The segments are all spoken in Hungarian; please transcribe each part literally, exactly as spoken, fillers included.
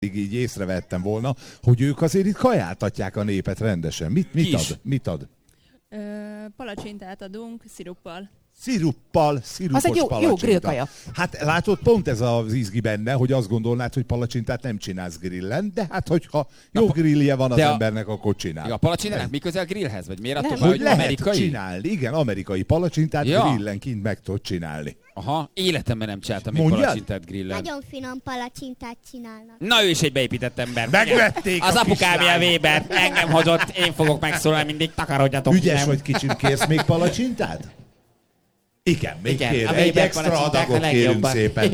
így észrevettem volna, hogy ők azért itt kajáltatják a népet rendesen. Mit, mit ad? Mit ad? Ö, palacsintát adunk sziruppal. Sziruppal, szirupos az egy jó, jó grillkaja. Hát látod, pont ez az izgi benne, hogy azt gondolnád, hogy palacsintát nem csinálsz grillen, de hát hogyha jó Na, grillje van az a... embernek, akkor csinál. Ja, a palacsintának mi közel grillhez? Vagy miért attól, hogy, hogy lehet amerikai? csinálni. Igen, amerikai palacsintát ja. grillen kint meg tudod csinálni. Aha, életemben nem csináltam még palacsintát grillen. Nagyon finom palacsintát csinálnak. Na ő is egy beépített ember. Megvették az apukám ilyen Weber, engem hozott, én fogok megszólalni, mindig takarodjatok. Ügyes vagy kicsim, kérsz még palacsintát? Igen, még Igen, kér. Egy extra adagot kérünk szépen.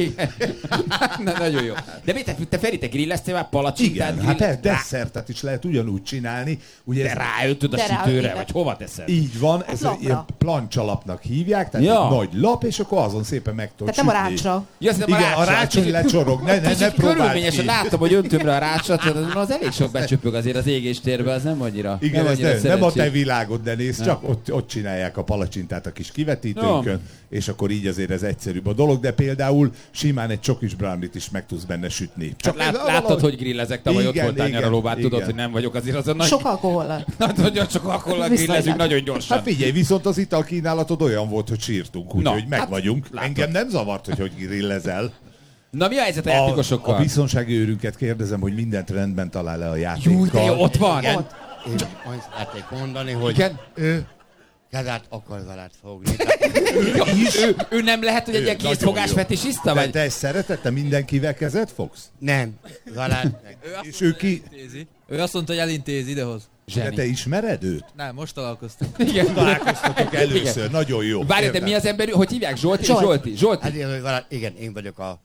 Na, nagyon jó. De mit, te Feri, te grilleztél már palacsintát? Igen, grill... hát desszertet is lehet ugyanúgy csinálni. Ugye de ez... ráöltöd a sütőre, vagy hova teszed? Így van, ez egy ilyen plancsalapnak hívják, tehát ja. egy nagy lap, és akkor azon szépen meg tudod sütni. Tehát nem a rácsra. Ja, igen, a rácson lecsorog, ne, ne, ne próbáld körülményesen láttam, hogy öntömre a rácsot, az elég sok becsöpög azért az égéstérbe, az nem annyira. Igen, nem, ez annyira nem, nem a te világod, de nézd, csak ott, ott csinálják a palacsintát a kis kivetítőnkön, és akkor így azért ez egyszerűbb a dolog, de például simán egy csokis brownie-t is meg tudsz benne sütni. Csak hát lát, láttad, valahogy... hogy grillezek, tavaly ott voltál nyaralóbát, tudod, hogy nem vagyok azért azon nagy... Sok alkohollal. Nagyon sok alkohollal grillezünk, nagyon gyorsan. Hát figyelj, viszont az italkínálatod olyan volt, hogy sírtunk, úgyhogy meg hát, vagyunk. Látod. Engem nem zavart, hogy hogy grillezel. Na mi a helyzet a játékosokkal? A biztonsági őrünket kérdezem, hogy mindent rendben talál le a játékkal. Jó, de jó, ott van. Igen. Ott. Én azt szeretnék mondani, hogy igen? ő kezát akar veled fogni. ő, ő, ő nem lehet, hogy egy ilyen készfogás fetisista? Vagy? Te szereted, te mindenkivel kezet fogsz? Nem. Veled. És ő ki? Ő azt mondta, hogy elintézi idehoz. De te ismered őt? Nem, most találkoztunk. Igen, találkoztatok először, igen. Nagyon jó. Várj, de mi az ember, hogy hívják? Zsolti? Zsolti. Zsolti. Zsolti. Hát, igen, én vagyok a...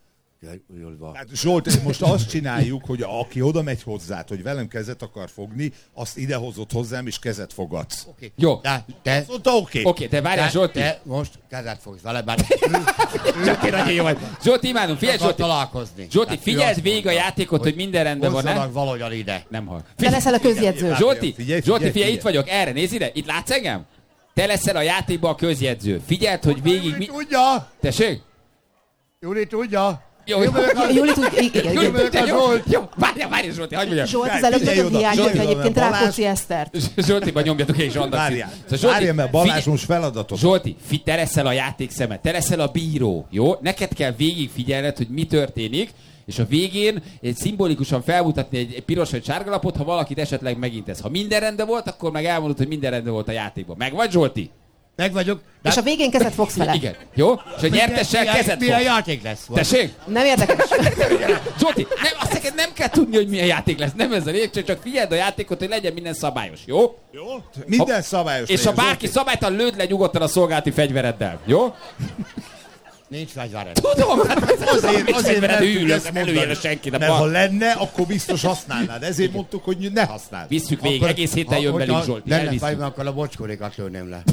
Hát Zsolt, most azt csináljuk, hogy aki oda megy hozzád, hogy velem kezet akar fogni, azt idehozott hozzám, és kezet fogadsz. Okay. Jó. De, te... Azt mondta, oké. Okay. Oké, okay, te várjál, Zsolti. Te most kezet fogsz vele, bár... Csak én nagyon jó vagy. Zsolti, imádom, figyelj, Zsolti. találkozni. Zsolti, figyeld végig a játékot, hogy, hogy minden rendben van, nem? valahogyan ide. Nem hall. Te leszel a közjegyző. Zsolti, Zsolti, figyelj, itt vagyok, erre, nézd ide, itt látsz engem? Te leszel a játékban a közjegyző. Figyeld, hogy végig... Júli tudja! Tessék? Júli tudja! Jó, Júli tud, igen, igen. Jó, várjál, várjál, Zsolti, hagyj mondjam. Zsolt, az előbb nagyon hiányzott egyébként Rákóczi Esztert. Zsoltiban nyomjatok egy zsandacit. Várjál, várjál, mert Balázs most feladatot. Zsolti, te leszel a játékszemet, te leszel a bíró, jó? Neked kell végig figyelned, hogy mi történik, és a végén egy szimbolikusan felmutatni egy, egy piros vagy sárga lapot, ha valakit esetleg megintesz. Ha minden rendben volt, akkor meg elmondod, hogy minden rendben volt a játékban. Meg vagy, Zsolti? Meg vagyok. De... És a végén kezet fogsz vele. Igen. Jó? És a nyertessel kezet fogsz. Milyen játék lesz? Tessék? Nem érdekes. Zsolti, nem, azt neked nem kell tudni, hogy milyen játék lesz. Nem ez a lényeg, csak, csak figyeld a játékot, hogy legyen minden szabályos. Jó? Jó? Minden ha, szabályos. És ha bárki szabálytalan, lőd le nyugodtan a szolgálati fegyvereddel. Jó? Nincs fegyvered. Tudom, azért, azért nem ülök, előjön senki. Mert ha lenne, akkor biztos használnád. Ezért mondtuk, hogy ne használd. Visszük végig, egész héten jön velünk, Zsolti. Nem lesz fegyver, akkor a bocskórékat lőném le.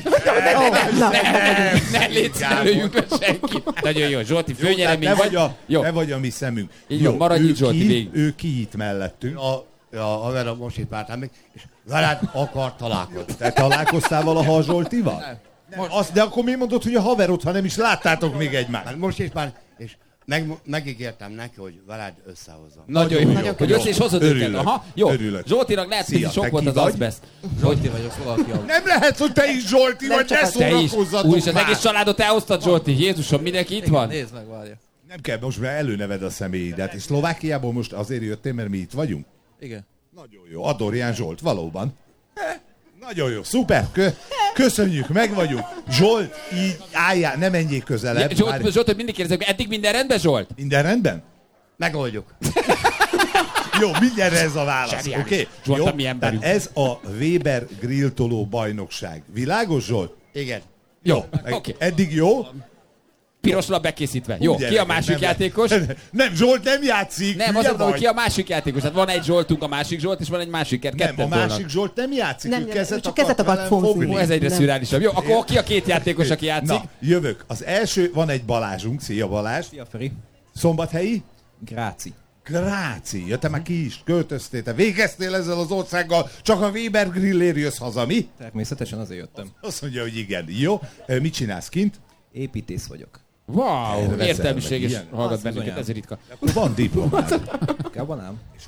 Ne légy, lőjünk le senki. Nagyon jó, Zsolti, főnyeremény vagy. Te vagy a mi szemünk. Így jó, maradj itt, Zsolti, végig. Ő ki itt mellettünk. A haverom most itt vártam még, és veled akar találkozni. Te találkoztál valaha a Zsoltival? Nem. Nem, azt, de akkor mi mondod, hogy a haverod, ha nem is láttátok még egymást? Hát most is már, és meg, megígértem neki, hogy veled összehozom. Nagyon jó, jó. Hogy össze is hozod őket. Aha, jó. Örülök. Zsoltinak lehet, hogy sok volt az azbest. Zsolti vagyok, valaki. Nem lehet, hogy te is Zsolti vagy, ne szórakozzatok. Úgyis az egész családot elhoztad, Zsolti. Jézusom, mindenki itt van? Nézd meg, várja. Nem kell, most már előneved a személyidet. És Szlovákiából most azért jöttél, mert mi itt vagyunk? Igen. Nagyon jó. Adorján Zsolt, valóban. Nagyon jó, szuper, Kö- köszönjük, meg vagyunk. Zsolt, így álljál, ne menjél közelebb. Ja, Zsolt, Zsolt, hogy mindig kérdezek, eddig minden rendben, Zsolt? Minden rendben? Megoldjuk. Jó, mindjárt ez a válasz, oké? Okay? Zsolt, a mi emberünk. Ez a Weber grilltoló bajnokság. Világos, Zsolt? Igen. Jó, oké. Okay. Eddig jó? Piros lap bekészítve. Jó, Ugye, ki a másik nem játékos? Nem, nem, Zsolt nem játszik. Nem, az mondom, hogy ki a másik játékos. Hát van egy Zsoltunk, a másik Zsolt, és van egy másik kert. Nem, a másik volna. Zsolt nem játszik, nem, ő kezet csak akar, kezet akar fogni. fogni. Ó, ez egyre szürreálisabb. Jó, akkor ki a két játékos, aki játszik? Na, jövök. Az első, van egy Balázsunk. Szia, Balázs. Szia, Feri. Szombathelyi? Gráci. Gráci. Ja, te már ki is költöztél, te végeztél ezzel az országgal, csak a Weber grillért jössz haza, mi? Természetesen azért jöttem. Azt mondja, hogy igen. Jó. Mit csinálsz kint? Építész vagyok. Wow, értelmiséges hallgat bennünket, ez ritka. Van diplomát. Van ám.